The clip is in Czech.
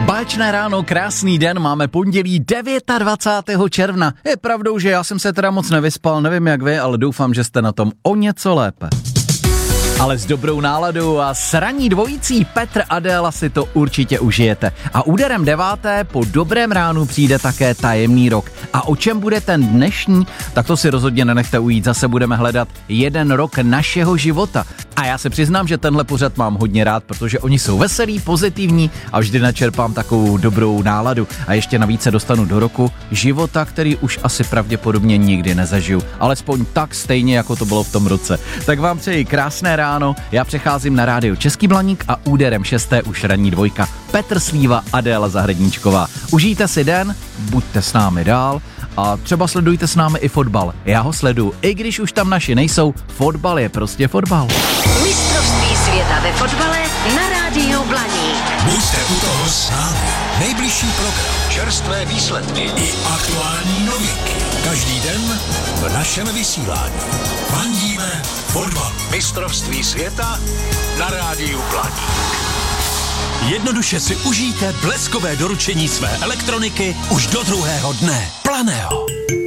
Báječné ráno, krásný den, máme pondělí 29. června. Je pravdou, že já jsem se teda moc nevyspal, nevím jak vy, ale doufám, že jste na tom o něco lépe. Ale s dobrou náladou a s ranní dvojicí Petr Adéla si to určitě užijete. A úderem 9. po dobrém ránu přijde také tajemný rok. A o čem bude ten dnešní? Tak to si rozhodně nenechte ujít, zase budeme hledat jeden rok našeho života. A já se přiznám, že tenhle pořad mám hodně rád, protože oni jsou veselí, pozitivní a vždy načerpám takovou dobrou náladu. A ještě navíc se dostanu do roku života, který už asi pravděpodobně nikdy nezažiju. Alespoň tak stejně, jako to bylo v tom roce. Tak vám přeji krásné ráno, já přecházím na rádio Český Blaník a úderem 6. už ranní dvojka. Petr Slíva, Adéla Zahradníčková. Užijte si den, buďte s námi dál a třeba sledujte s námi i fotbal. Já ho sleduju, i když už tam naši nejsou, fotbal je prostě fotbal. Mistrovství světa ve fotbale na rádiu Blaník. Buďte u toho s námi. Nejbližší program, čerstvé výsledky i aktuální novinky. Každý den v našem vysílání. Fandíme fotbal. Mistrovství světa na rádiu Blaník. Jednoduše si užijte bleskové doručení své elektroniky už do druhého dne. Planého.